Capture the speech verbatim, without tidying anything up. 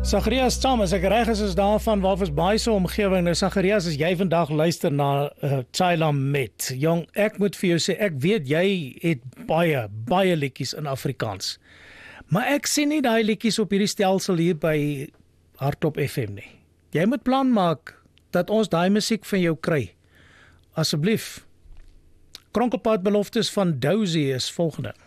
Sagarius Thomas, ek reg is is daarvan Walvis Bay se omgewing. Nou Sagarius, as jy vandag luister na uh, Tyla Met, jong, ek moet vir jou sê, ek weet jy het baie, baie liedjies in Afrikaans. Maar ek sien nie daai liedjies op hierdie stelsel hier by Hardtop F M nie. Jy moet plan maak dat ons daai musiek van jou kry. Asseblief. Kronkelpad beloftes van Dozy is volgende.